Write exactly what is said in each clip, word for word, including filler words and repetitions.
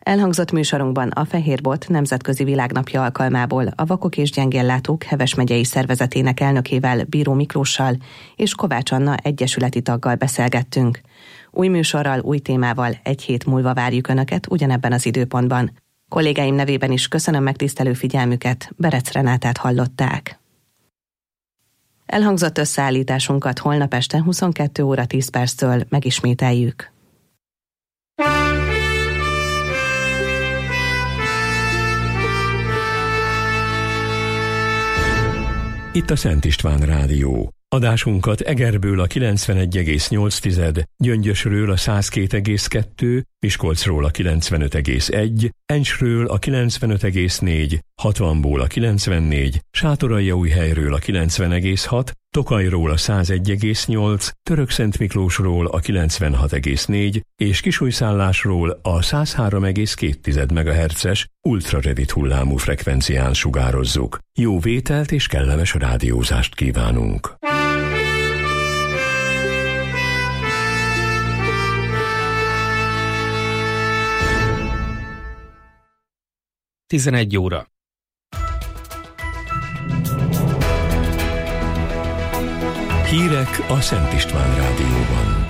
Elhangzott műsorunkban a Fehérbot Nemzetközi Világnapja alkalmából a Vakok és Gyengéllátók Heves megyei szervezetének elnökével, Bíró Miklóssal és Kovács Anna egyesületi taggal beszélgettünk. Új műsorral, új témával egy hét múlva várjuk Önöket ugyanebben az időpontban. Kollégáim nevében is köszönöm megtisztelő figyelmüket, Berec Renátát hallották. Elhangzott összeállításunkat holnap este huszonkettő óra tíz perctől megismételjük. Itt a Szent István Rádió. Adásunkat Egerből a kilencvenegy egész nyolc, Gyöngyösről a száz két egész kettő, Miskolcról a kilencvenöt egész egy, Encsről a kilencvenöt egész négy, hatvanból a kilencvennégy, Sátoraljaújhelyről a kilencven egész hat, Tokajról a száz egy egész nyolc, Törökszentmiklósról a kilencvenhat egész négy és Kisújszállásról a száz három egész két megahertzes ultrarövid hullámú frekvencián sugározzuk. Jó vételt és kellemes rádiózást kívánunk! tizenegy óra. Hírek a Szent István Rádióban.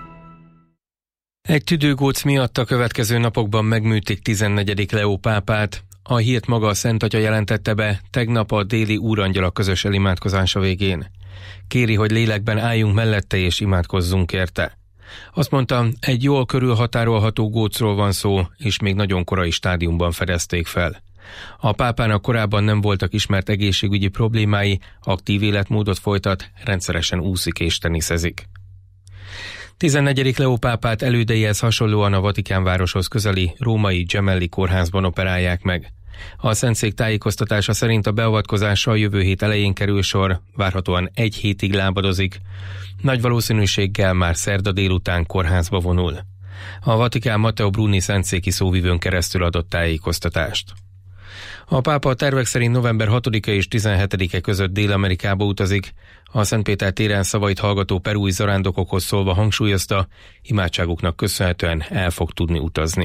Egy tüdőgóc miatt a következő napokban megműtik tizennegyedik Leó pápát. A hírt maga a Szent Atya jelentette be tegnap a déli úrangyala közös elimádkozása végén. Kéri, hogy lélekben álljunk mellette és imádkozzunk érte. Azt mondta, egy jól körülhatárolható gócról van szó, és még nagyon korai stádiumban fedezték fel. A pápának korábban nem voltak ismert egészségügyi problémái, aktív életmódot folytat, rendszeresen úszik és teniszezik. tizennegyedik Leó pápát elődeihez hasonlóan a Vatikán városhoz közeli római Gemelli kórházban operálják meg. A Szentszék tájékoztatása szerint a beavatkozással jövő hét elején kerül sor, várhatóan egy hétig lábadozik. Nagy valószínűséggel már szerda délután kórházba vonul. A Vatikán Matteo Bruni szentszéki szóvivőn keresztül adott tájékoztatást. A pápa a tervek szerint november hatodika és tizenhetedike között Dél-Amerikába utazik. A Szentpéter téren szavait hallgató perui zarándokokhoz szólva hangsúlyozta, imádságuknak köszönhetően el fog tudni utazni.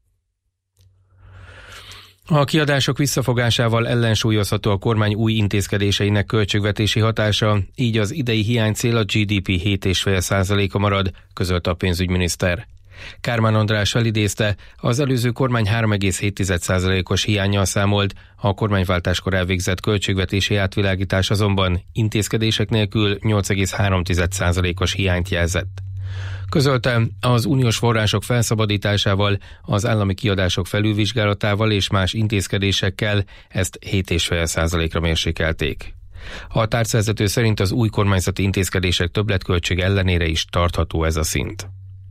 A kiadások visszafogásával ellensúlyozható a kormány új intézkedéseinek költségvetési hatása, így az idei hiánycél a gé dé pé hét egész öt százaléka marad, közölte a pénzügyminiszter. Kármán András felidézte, az előző kormány három egész hét százalékos hiánnyal számolt, a kormányváltáskor elvégzett költségvetési átvilágítás azonban intézkedések nélkül nyolc egész három százalékos hiányt jelzett. Közölte, az uniós források felszabadításával, az állami kiadások felülvizsgálatával és más intézkedésekkel ezt hét egész öt százalékra mérsékelték. A tárcavezető szerint az új kormányzati intézkedések többletköltség ellenére is tartható ez a szint.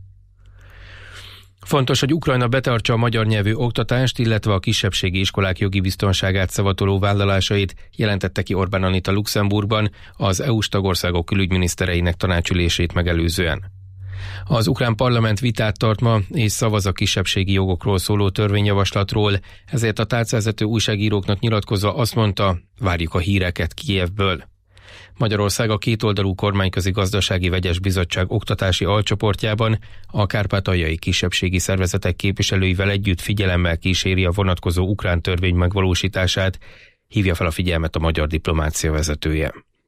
Fontos, hogy Ukrajna betartsa a magyar nyelvű oktatást, illetve a kisebbségi iskolák jogi biztonságát szavatoló vállalásait, jelentette ki Orbán Anita Luxemburgban az é u-s tagországok külügyminisztereinek tanácsülését megelőzően. Az ukrán parlament vitát tart ma, és szavaz a kisebbségi jogokról szóló törvényjavaslatról, ezért a tárcavezető újságíróknak nyilatkozva azt mondta, várjuk a híreket Kijevből. Magyarország a kétoldalú kormányközi gazdasági vegyes bizottság oktatási alcsoportjában a kárpátaljai kisebbségi szervezetek képviselőivel együtt figyelemmel kíséri a vonatkozó ukrán törvény megvalósítását, hívja fel a figyelmet a magyar diplomácia vezetője.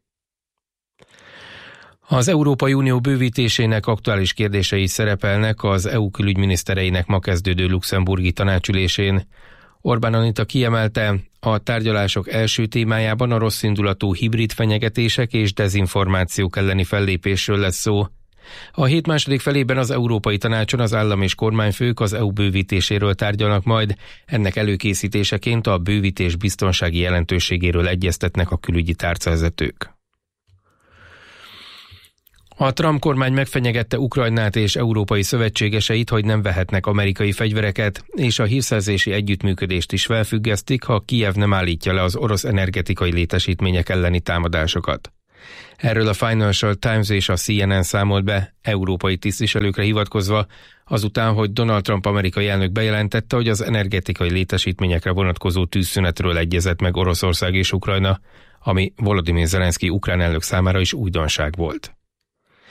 Az Európai Unió bővítésének aktuális kérdései szerepelnek az é u külügyminisztereinek ma kezdődő luxemburgi tanácsülésén. Orbán Anita kiemelte, a tárgyalások első témájában a rosszindulatú hibrid fenyegetések és dezinformációk elleni fellépésről lesz szó. A hét második felében az Európai Tanácson az állam és kormányfők az é u bővítéséről tárgyalnak majd, ennek előkészítéseként a bővítés biztonsági jelentőségéről egyeztetnek a külügyi tárcavezetők. A Trump kormány megfenyegette Ukrajnát és európai szövetségeseit, hogy nem vehetnek amerikai fegyvereket, és a hírszerzési együttműködést is felfüggesztik, ha Kijev nem állítja le az orosz energetikai létesítmények elleni támadásokat. Erről a Financial Times és a C N N számolt be, európai tisztviselőkre hivatkozva, azután, hogy Donald Trump amerikai elnök bejelentette, hogy az energetikai létesítményekre vonatkozó tűzszünetről egyezett meg Oroszország és Ukrajna, ami Volodymyr Zelenszky ukrán elnök számára is újdonság volt.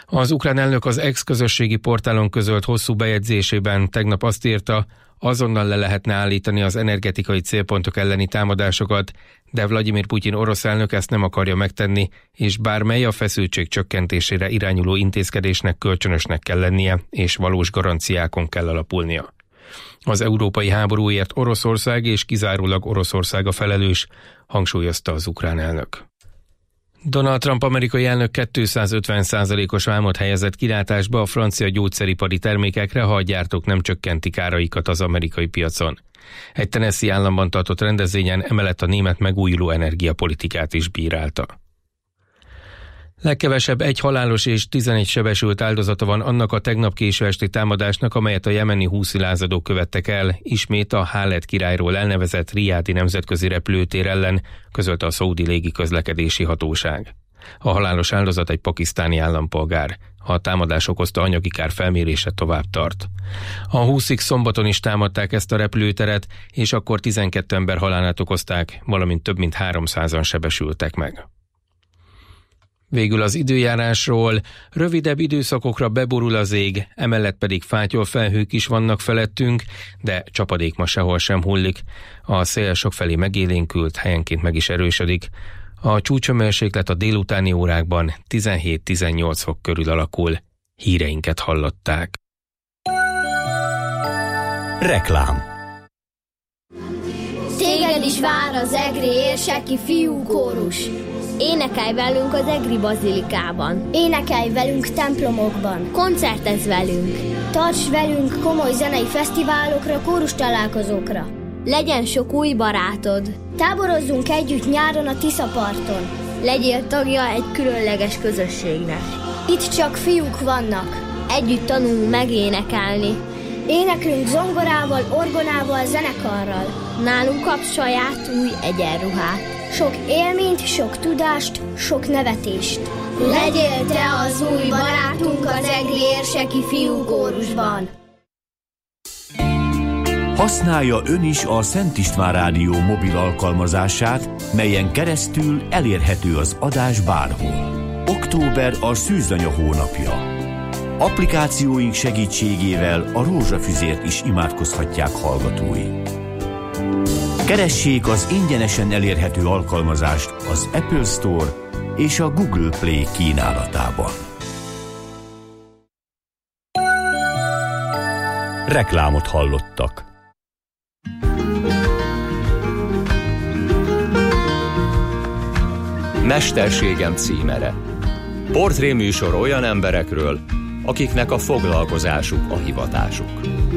Az ukrán elnök az X közösségi portálon közölt hosszú bejegyzésében tegnap azt írta, azonnal le lehetne állítani az energetikai célpontok elleni támadásokat, de Vladimir Putyin orosz elnök ezt nem akarja megtenni, és bármely a feszültség csökkentésére irányuló intézkedésnek kölcsönösnek kell lennie, és valós garanciákon kell alapulnia. Az európai háborúért Oroszország és kizárólag Oroszország a felelős, hangsúlyozta az ukrán elnök. Donald Trump amerikai elnök kétszázötven százalékos vámot helyezett kilátásba a francia gyógyszeripari termékekre, ha a gyártók nem csökkentik áraikat az amerikai piacon. Egy Tennessee államban tartott rendezvényen emellett a német megújuló energiapolitikát is bírálta. Legkevesebb egy halálos és tizenegy sebesült áldozata van annak a tegnap késő esti támadásnak, amelyet a jemeni húszi lázadók követtek el, ismét a Khaled királyról elnevezett Riádi nemzetközi repülőtér ellen, közölte a szaudi légiközlekedési hatóság. A halálos áldozat egy pakisztáni állampolgár. A támadás okozta anyagi kár felmérése tovább tart. A húszik szombaton is támadták ezt a repülőteret, és akkor tizenkét ember halálát okozták, valamint több mint háromszázan sebesültek meg. Végül az időjárásról: rövidebb időszakokra beborul az ég, emellett pedig fátyolfelhők is vannak felettünk, de csapadék ma sehol sem hullik. A szél sokfelé megélénkült, helyenként meg is erősödik. A csúcshőmérséklet a délutáni órákban tizenhét-tizennyolc fok körül alakul. Híreinket hallották. Reklám. Téged is vár az egri érseki fiúkórus. Énekelj velünk az egri bazilikában. Énekelj velünk templomokban. Koncertezz velünk. Tarts velünk komoly zenei fesztiválokra, kórus találkozókra. Legyen sok új barátod. Táborozzunk együtt nyáron a Tiszaparton. Legyél tagja egy különleges közösségnek. Itt csak fiúk vannak. Együtt tanulunk megénekelni. Éneklünk zongorával, orgonával, zenekarral. Nálunk kapsz saját új egyenruhát. Sok élményt, sok tudást, sok nevetést. Legyél te az új barátunk az egri érseki fiúkórusban. Használja ön is a Szent István Rádió mobil alkalmazását, melyen keresztül elérhető az adás bárhol. Október a szűzanya hónapja. Applikációink segítségével a rózsafüzért is imádkozhatják hallgatói. Keressék az ingyenesen elérhető alkalmazást az Apple Store és a Google Play kínálatában. Reklámot hallottak. Mesterségem címere. Portréműsor olyan emberekről, akiknek a foglalkozásuk a hivatásuk.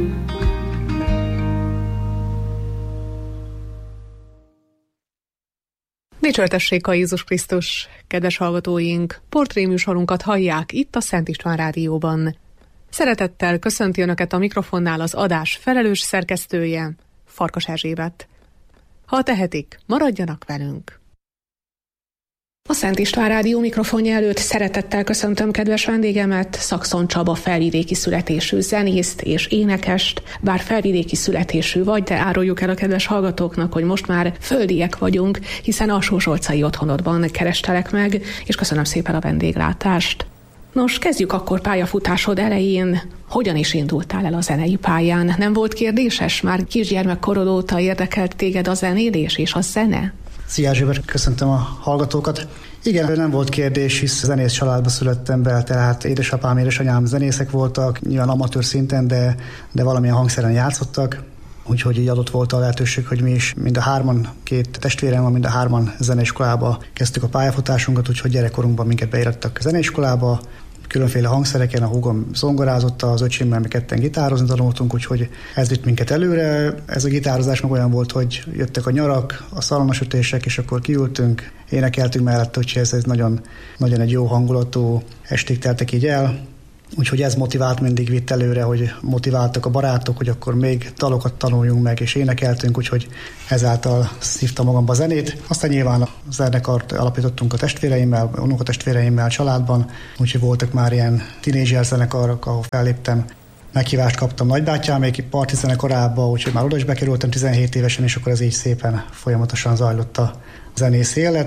Dicsőtessék a Jézus Krisztus, kedves hallgatóink! Portréműsorunkat hallják itt a Szent István Rádióban. Szeretettel köszönti Önöket a mikrofonnál az adás felelős szerkesztője, Farkas Erzsébet. Ha tehetik, maradjanak velünk! A Szent István Rádió mikrofonja előtt szeretettel köszöntöm kedves vendégemet, Szakszon Csaba felvidéki születésű zenészt és énekest. Bár felvidéki születésű vagy, de áruljuk el a kedves hallgatóknak, hogy most már földiek vagyunk, hiszen alsó-zsolcai otthonodban kerestelek meg, és köszönöm szépen a vendéglátást. Nos, kezdjük akkor pályafutásod elején. Hogyan is indultál el a zenei pályán? Nem volt kérdéses? Már kisgyermekkorod óta érdekelt téged a zenélés és a zene? Szia Zsébet, köszöntöm a hallgatókat. Igen, nem volt kérdés, hisz zenész családba születtem be, tehát édesapám, édesanyám zenészek voltak, nyilván amatőr szinten, de, de valamilyen hangszeren játszottak, úgyhogy így adott volt a lehetőség, hogy mi is mind a hárman, két testvérem van, mind a hárman zeneiskolába kezdtük a pályafutásunkat, úgyhogy gyerekkorunkban minket beírattak zeneiskolába, különféle hangszereken, a húgom zongorázott, az öcsémmel mi ketten gitározni tanultunk, úgyhogy ez vitt minket előre. Ez a gitározás meg olyan volt, hogy jöttek a nyarak, a szalonasütések, és akkor kiültünk, énekeltünk mellett, úgyhogy ez, ez nagyon, nagyon egy jó hangulatú esték teltek így el. Úgyhogy ez motivált, mindig vitt előre, hogy motiváltak a barátok, hogy akkor még dalokat tanuljunk meg, és énekeltünk, úgyhogy ezáltal szívtam magamba a zenét. Aztán nyilván a zenekart alapítottunk a testvéreimmel, unokatestvéreimmel családban, úgyhogy voltak már ilyen tínézser zenekarok, ahol felléptem. Meghívást kaptam nagybátyámék parti zenekarába, úgyhogy már oda is bekerültem tizenhét évesen, és akkor ez így szépen folyamatosan zajlott a zenész élet.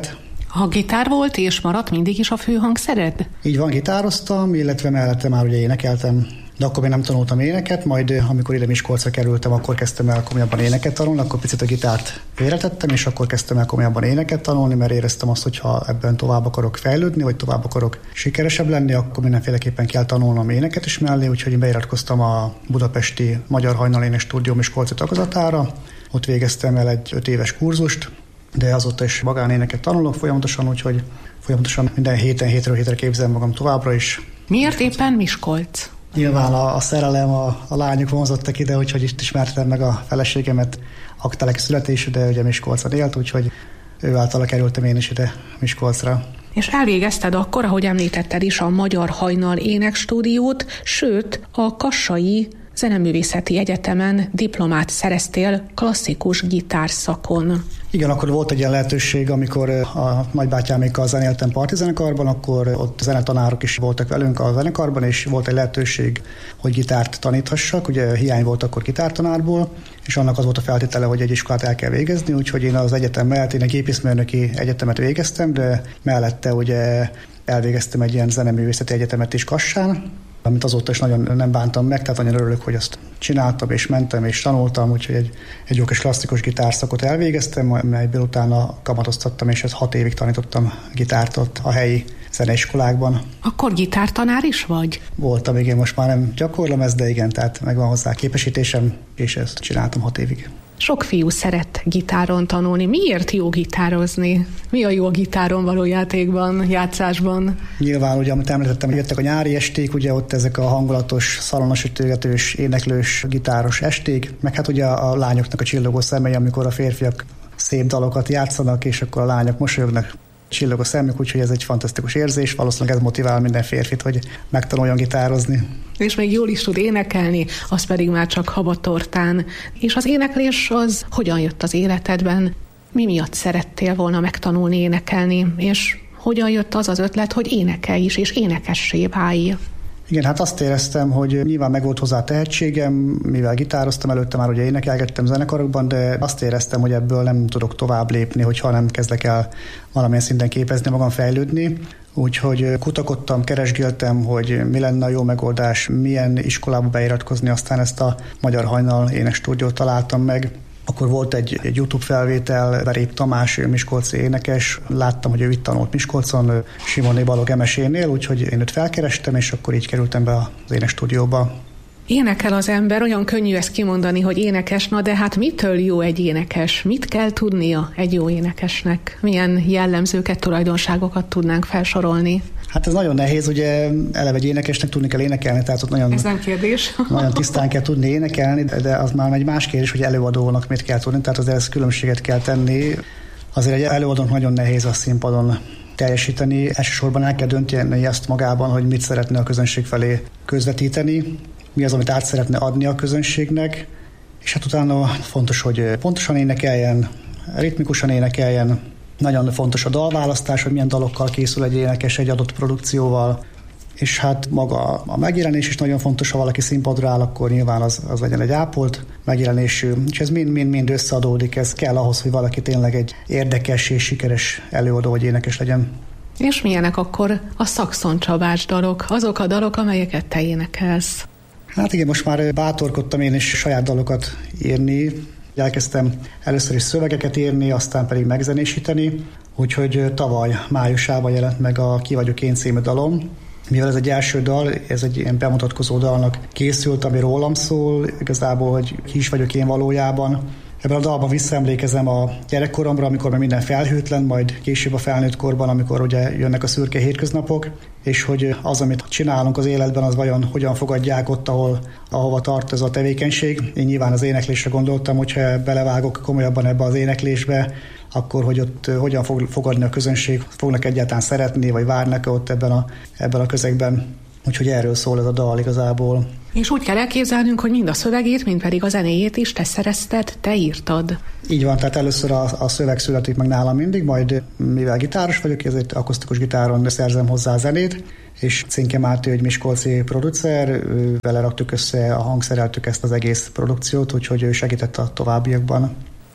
Ha gitár volt és maradt mindig is a főhangszered? Így van, gitároztam, illetve mellette már ugye énekeltem. De akkor még nem tanultam éneket, majd amikor ide Miskolcra kerültem, akkor kezdtem el komolyabban éneket tanulni, akkor picit a gitárt félretettem, és akkor kezdtem el komolyabban éneket tanulni, mert éreztem azt, hogy ha ebben tovább akarok fejlődni, vagy tovább akarok sikeresebb lenni, akkor mindenféleképpen kell tanulnom éneket is mellé, úgyhogy én beiratkoztam a budapesti Magyar Hajnal Énekstúdió Miskolci tagozatára. Ott végeztem el egy öt éves kurzust, de azóta is magánéneket tanulok folyamatosan, úgyhogy folyamatosan minden héten, hétről hétre képzelem magam továbbra is. Miért éppen Miskolc? Nyilván a, a szerelem, a, a lányok vonzottak ide, úgyhogy itt ismertem meg a feleségemet, aktelek születésű, de ugye Miskolcon élt, úgyhogy ő általa kerültem én is ide Miskolcra. És elvégezted akkor, ahogy említetted is, a Magyar Hajnal Énekstúdiót, sőt a Kassai Zeneművészeti Egyetemen diplomát szereztél klasszikus gitárszakon. Igen, akkor volt egy ilyen lehetőség, amikor a nagybátyámékkal zenéltem partizenekarban, akkor ott zenetanárok is voltak velünk a zenekarban, és volt egy lehetőség, hogy gitárt taníthassak. Ugye hiány volt akkor gitártanárból, és annak az volt a feltétele, hogy egy iskolát el kell végezni, úgyhogy én az egyetem mellett, én egy gépészmérnöki egyetemet végeztem, de mellette ugye elvégeztem egy ilyen zeneművészeti egyetemet is Kassán, amit azóta is nagyon nem bántam meg, tehát nagyon örülök, hogy azt csináltam, és mentem, és tanultam, úgyhogy egy, egy jó kis klasszikus gitárszakot elvégeztem, melyből utána kamatoztattam, és ezt hat évig tanítottam gitárt ott a helyi zeneiskolákban. Akkor gitártanár is vagy? Voltam, igen, most már nem gyakorlom ezt, de igen, tehát megvan hozzá képesítésem, és ezt csináltam hat évig. Sok fiú szeret gitáron tanulni. Miért jó gitározni? Mi a jó a gitáron való játékban, játszásban? Nyilván, ugye, amit említettem, hogy jöttek a nyári esték, ugye ott ezek a hangulatos, szalonosütögetős, éneklős, gitáros esték, meg hát ugye a lányoknak a csillogó szemei, amikor a férfiak szép dalokat játszanak, és akkor a lányok mosolyognak, csillog a szemük, úgyhogy ez egy fantasztikus érzés, valószínűleg ez motivál minden férfit, hogy megtanuljon gitározni. És még jól is tud énekelni, az pedig már csak habatortán. És az éneklés az hogyan jött az életedben? Mi miatt szerettél volna megtanulni énekelni? És hogyan jött az az ötlet, hogy énekelj is, és énekessé válj? Igen, hát azt éreztem, hogy nyilván meg volt hozzá tehetségem, mivel gitároztam előtte, már ugye énekelgettem zenekarokban, de azt éreztem, hogy ebből nem tudok tovább lépni, hogyha nem kezdek el valamilyen szinten képezni magam, fejlődni. Úgyhogy kutakodtam, keresgéltem, hogy mi lenne a jó megoldás, milyen iskolába beiratkozni, aztán ezt a Magyar Hajnal Énekstúdiót találtam meg. Akkor volt egy, egy YouTube felvétel, Verép Tamás, miskolci énekes, láttam, hogy ő itt tanult Miskolcon, Simoné Balog emesénél, úgyhogy én őt felkerestem, és akkor így kerültem be az énekstúdióba. Énekel az ember, olyan könnyű ezt kimondani, hogy énekes, na de hát mitől jó egy énekes? Mit kell tudnia egy jó énekesnek? Milyen jellemzőket, tulajdonságokat tudnánk felsorolni? Hát ez nagyon nehéz, ugye eleve egy énekesnek tudni kell énekelni, tehát ott nagyon, ez nem kérdés. Nagyon tisztán kell tudni énekelni, de az már egy más kérdés, hogy előadónak mit kell tudni, tehát azért ezt különbséget kell tenni. Azért egy előadónak nagyon nehéz a színpadon teljesíteni, elsősorban el kell dönteni ezt magában, hogy mit szeretne a közönség felé közvetíteni, mi az, amit át szeretne adni a közönségnek, és hát utána fontos, hogy pontosan énekeljen, ritmikusan énekeljen, nagyon fontos a dalválasztás, hogy milyen dalokkal készül egy énekes egy adott produkcióval, és hát maga a megjelenés is nagyon fontos, ha valaki színpadra áll, akkor nyilván az, az legyen egy ápolt megjelenésű, és ez mind-mind összeadódik, ez kell ahhoz, hogy valaki tényleg egy érdekes és sikeres előadó vagy énekes legyen. És milyenek akkor a Szakszon Csabás dalok, azok a dalok, amelyeket te énekelsz? Hát igen, most már bátorkodtam én is saját dalokat írni. Elkezdtem először is szövegeket írni, aztán pedig megzenésíteni, úgyhogy tavaly májusában jelent meg a Ki vagyok én című dalom. Mivel ez egy első dal, ez egy ilyen bemutatkozó dalnak készült, ami rólam szól, igazából, hogy ki is vagyok én valójában. Ebben a dalban visszaemlékezem a gyerekkoromra, amikor már minden felhőtlen, majd később a felnőtt korban, amikor ugye jönnek a szürke hétköznapok, és hogy az, amit csinálunk az életben, az vajon hogyan fogadják ott, ahol, ahova tart ez a tevékenység. Én nyilván az éneklésre gondoltam, hogyha belevágok komolyabban ebbe az éneklésbe, akkor hogy ott hogyan fog fogadni a közönség, fognak egyáltalán szeretni, vagy várnak ott ebben a, ebben a közegben. Úgyhogy erről szól ez a dal igazából. És úgy kell elképzelnünk, hogy mind a szövegét, mind pedig a zenéjét is te szerezted, te írtad. Így van, tehát először a, a szöveg születik meg nálam mindig, majd mivel gitáros vagyok, ezért akusztikus gitáron szerzem hozzá a zenét, és Cinke Máté, egy miskolci producer, vele raktuk össze, a hangszereltük ezt az egész produkciót, úgyhogy ő segített a továbbiakban.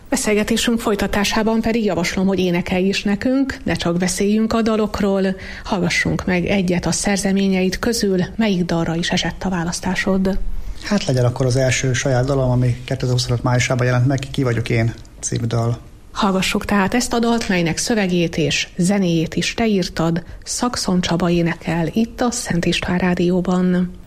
Beszélgetésünk folytatásában pedig javaslom, hogy énekelj is nekünk, ne csak beszéljünk a dalokról, hallgassunk meg egyet a szerzeményeid közül, melyik dalra is esett a választásod. Hát legyen akkor az első saját dalom, ami kétezer-huszonöt májusában jelent meg, Ki vagyok én című dal. Hallgassuk tehát ezt a dalt, melynek szövegét és zenéjét is te írtad, Szakszon Csaba énekel itt a Szent István Rádióban.